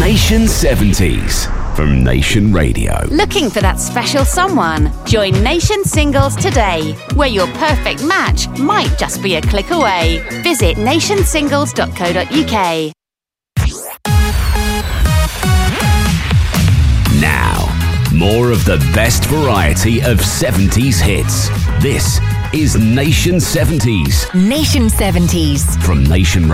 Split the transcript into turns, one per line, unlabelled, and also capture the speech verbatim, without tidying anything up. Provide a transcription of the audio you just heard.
Nation seventies from Nation Radio.
Looking for that special someone? Join Nation Singles today, where your perfect match might just be a click away. Visit nation singles dot co dot uk.
Now, more of the best variety of seventies hits. This is Nation seventies.
Nation seventies.
From Nation